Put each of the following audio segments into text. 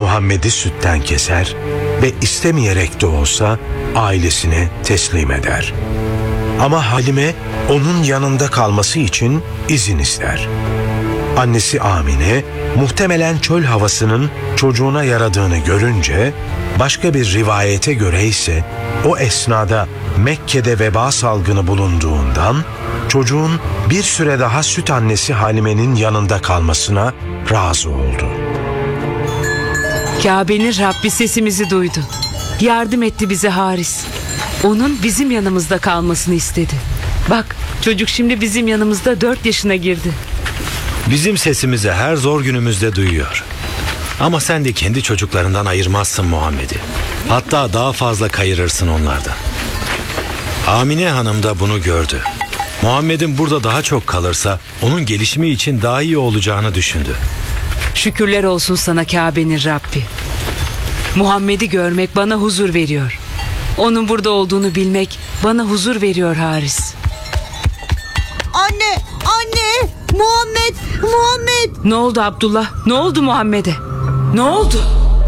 Muhammed'i sütten keser ve istemeyerek de olsa ailesine teslim eder. Ama Halime onun yanında kalması için izin ister. Annesi Amine muhtemelen çöl havasının çocuğuna yaradığını görünce, başka bir rivayete göre ise o esnada Mekke'de veba salgını bulunduğundan çocuğun bir süre daha süt annesi Halime'nin yanında kalmasına razı oldu. Kabe'nin Rabbi sesimizi duydu. Yardım etti bize Haris. Onun bizim yanımızda kalmasını istedi. Bak, çocuk şimdi bizim yanımızda 4 yaşına girdi. Bizim sesimizi her zor günümüzde duyuyor. Ama sen de kendi çocuklarından ayırmazsın Muhammed'i. Hatta daha fazla kayırırsın onlardan. Amine Hanım da bunu gördü. Muhammed'in burada daha çok kalırsa onun gelişimi için daha iyi olacağını düşündü. Şükürler olsun sana Kabe'nin Rabbi. Muhammed'i görmek bana huzur veriyor. Onun burada olduğunu bilmek bana huzur veriyor Haris. Anne! Anne! Muhammed! Ne oldu Abdullah? Ne oldu Muhammed'e? Ne oldu?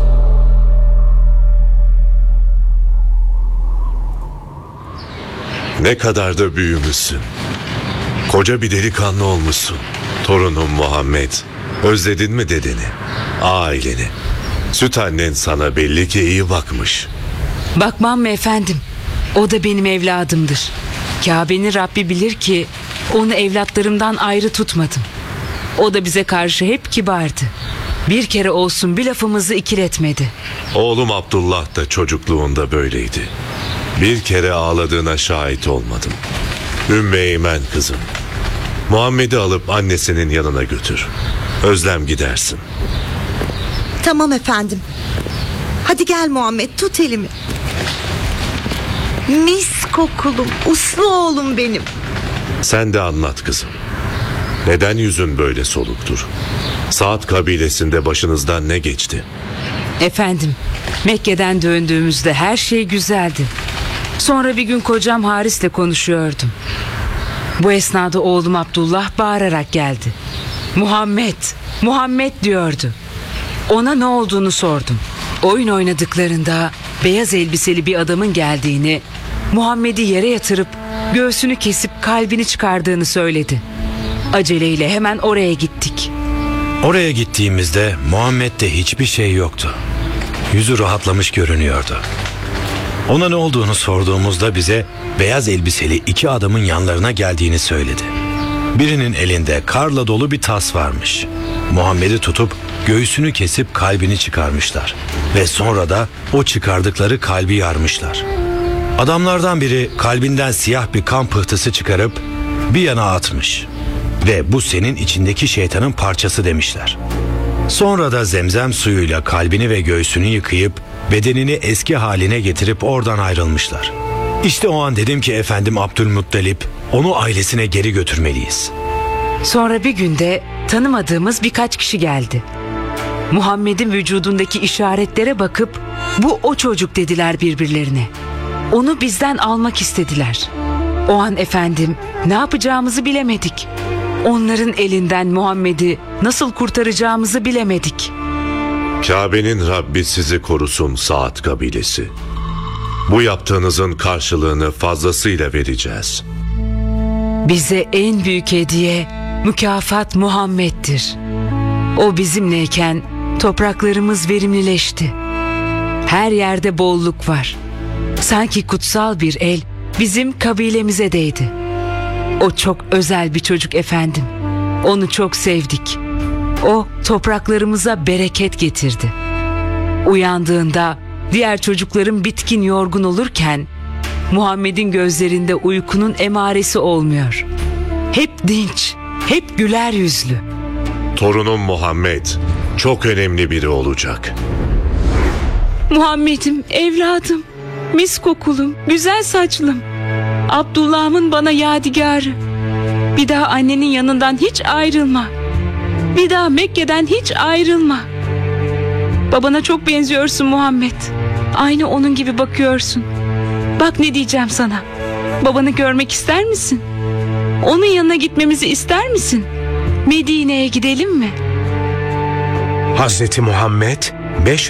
Ne kadar da büyümüşsün. Koca bir delikanlı olmuşsun. Torunum Muhammed. Özledin mi dedeni? Aileni. Süt annen sana belli ki iyi bakmış. Bakmam mı efendim? O da benim evladımdır. Kabe'nin Rabbi bilir ki onu evlatlarımdan ayrı tutmadım. O da bize karşı hep kibardı. Bir kere olsun bir lafımızı ikiletmedi. Oğlum Abdullah da çocukluğunda böyleydi. Bir kere ağladığına şahit olmadım. Ümmü Eymen kızım. Muhammed'i alıp annesinin yanına götür. Özlem gidersin. Tamam efendim. Hadi gel Muhammed, tut elimi. Mis kokulum, uslu oğlum benim. Sen de anlat kızım. Neden yüzün böyle soluktur? Saat kabilesinde başınızdan ne geçti? Efendim, Mekke'den döndüğümüzde her şey güzeldi. Sonra bir gün kocam Haris'le konuşuyordum. Bu esnada oğlum Abdullah bağırarak geldi. Muhammed, Muhammed diyordu. Ona ne olduğunu sordum. Oyun oynadıklarında beyaz elbiseli bir adamın geldiğini, Muhammed'i yere yatırıp göğsünü kesip kalbini çıkardığını söyledi. Aceleyle hemen oraya gittik. Oraya gittiğimizde Muhammed'de hiçbir şey yoktu. Yüzü rahatlamış görünüyordu. Ona ne olduğunu sorduğumuzda bize beyaz elbiseli 2 adamın yanlarına geldiğini söyledi. Birinin elinde karla dolu bir tas varmış. Muhammed'i tutup göğsünü kesip kalbini çıkarmışlar. Ve sonra da o çıkardıkları kalbi yarmışlar. Adamlardan biri kalbinden siyah bir kan pıhtısı çıkarıp bir yana atmış. Ve bu senin içindeki şeytanın parçası demişler. Sonra da zemzem suyuyla kalbini ve göğsünü yıkayıp bedenini eski haline getirip oradan ayrılmışlar. İşte o an dedim ki efendim Abdülmuttalip, onu ailesine geri götürmeliyiz. Sonra bir günde tanımadığımız birkaç kişi geldi. Muhammed'in vücudundaki işaretlere bakıp bu o çocuk dediler birbirlerine. Onu bizden almak istediler. O an efendim ne yapacağımızı bilemedik. Onların elinden Muhammed'i nasıl kurtaracağımızı bilemedik. Kabe'nin Rabbi sizi korusun Saat kabilesi. Bu yaptığınızın karşılığını fazlasıyla vereceğiz. Bize en büyük hediye, mükafat Muhammed'dir. O bizimleyken topraklarımız verimlileşti. Her yerde bolluk var. Sanki kutsal bir el bizim kabilemize değdi. O çok özel bir çocuk efendim. Onu çok sevdik. O topraklarımıza bereket getirdi. Uyandığında diğer çocukların bitkin yorgun olurken Muhammed'in gözlerinde uykunun emaresi olmuyor. Hep dinç, hep güler yüzlü. Torunum Muhammed çok önemli biri olacak. Muhammed'im, evladım, mis kokulum, güzel saçlım. Abdullah'ımın bana yadigarı. Bir daha annenin yanından hiç ayrılma. Bir daha Mekke'den hiç ayrılma. Babana çok benziyorsun Muhammed. Aynı onun gibi bakıyorsun. Bak ne diyeceğim sana. Babanı görmek ister misin? Onun yanına gitmemizi ister misin? Medine'ye gidelim mi? Hazreti Muhammed 5